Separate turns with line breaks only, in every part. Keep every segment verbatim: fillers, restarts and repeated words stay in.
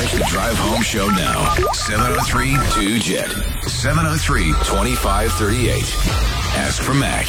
The Drive Home Show now. seven oh three two Jet. seven oh three, twenty-five thirty-eight. Ask for Mac.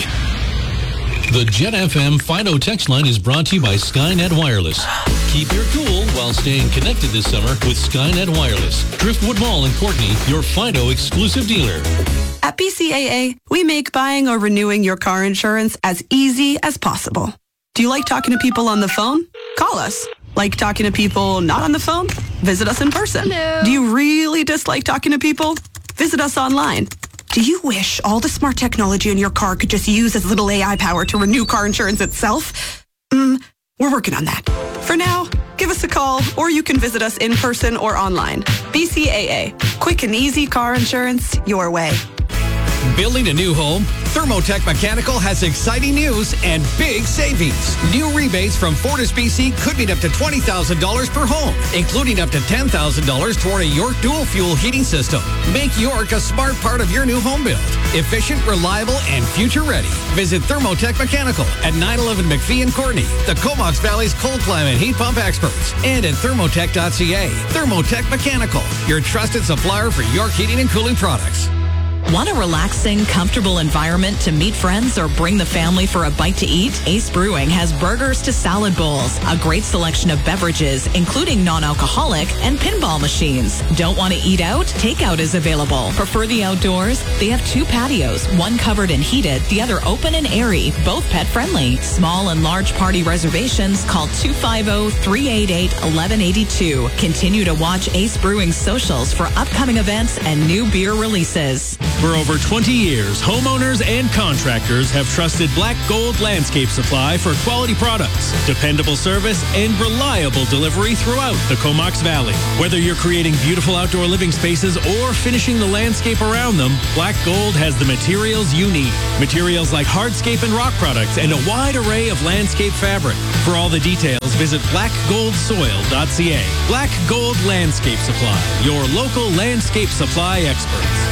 The Jet F M Fido text line is brought to you by Skynet Wireless. Keep your cool while staying connected this summer with Skynet Wireless. Driftwood Mall in Courtney, your Fido exclusive dealer.
At B C A A, we make buying or renewing your car insurance as easy as possible. Do you like talking to people on the phone? Call us. Like talking to people not on the phone? Visit us in person.
Hello.
Do you really dislike talking to people? Visit us online. Do you wish all the smart technology in your car could just use as little A I power to renew car insurance itself? Mm, we're working on that. For now, give us a call or you can visit us in person or online. B C A A. Quick and easy car insurance your way.
Building a new home? Thermotech Mechanical has exciting news and big savings. New rebates from Fortis B C could mean up to twenty thousand dollars per home, including up to ten thousand dollars toward a York dual fuel heating system. Make York a smart part of your new home build. Efficient, reliable, and future ready. Visit Thermotech Mechanical at nine eleven McPhee in Courtney, the Comox Valley's cold climate heat pump experts, and at thermotech dot c a. Thermotech Mechanical, your trusted supplier for York heating and cooling products.
Want a relaxing, comfortable environment to meet friends or bring the family for a bite to eat? Ace Brewing has burgers to salad bowls, a great selection of beverages, including non-alcoholic, and pinball machines. Don't want to eat out? Takeout is available. Prefer the outdoors? They have two patios, one covered and heated, the other open and airy, both pet-friendly. Small and large party reservations, call two five zero, three eight eight, one one eight two. Continue to watch Ace Brewing's socials for upcoming events and new beer releases.
For over twenty years, homeowners and contractors have trusted Black Gold Landscape Supply for quality products, dependable service, and reliable delivery throughout the Comox Valley. Whether you're creating beautiful outdoor living spaces or finishing the landscape around them, Black Gold has the materials you need. Materials like hardscape and rock products and a wide array of landscape fabric. For all the details, visit black gold soil dot c a. Black Gold Landscape Supply, your local landscape supply experts.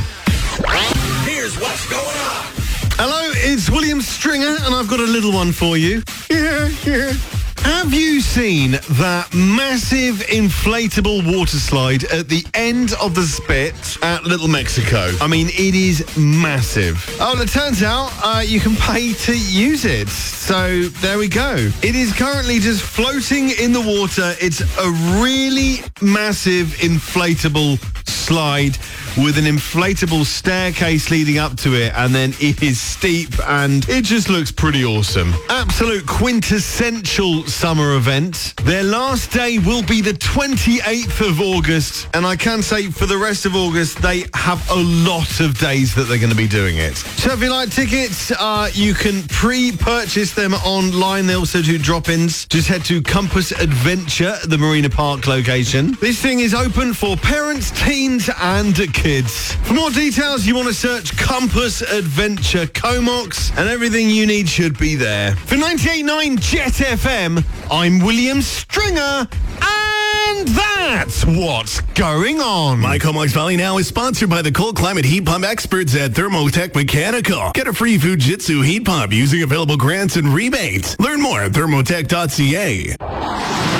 Here's what's going on.
Hello, it's William Stringer, and I've got a little one for you. Yeah, yeah. Have you seen that massive inflatable water slide at the end of the Spit at Little Mexico? I mean, it is massive. Oh, it turns out uh, you can pay to use it. So there we go. It is currently just floating in the water. It's a really massive inflatable slide with an inflatable staircase leading up to it, and then it is steep and it just looks pretty awesome. Absolute quintessential summer event. Their last day will be the twenty-eighth of August, and I can say for the rest of August they have a lot of days that they're going to be doing it. So if you like tickets, uh, you can pre-purchase them online. They also do drop-ins. Just head to Compass Adventure, the Marina Park location. This thing is open for parents, teens and kids. For more details, you want to search Compass Adventure Comox, and everything you need should be there. For ninety-eight point nine Jet F M, I'm William Stringer, and that's what's going on.
My Comox Valley Now is sponsored by the cold climate heat pump experts at Thermotech Mechanical. Get a free Fujitsu heat pump using available grants and rebates. Learn more at thermotech dot c a.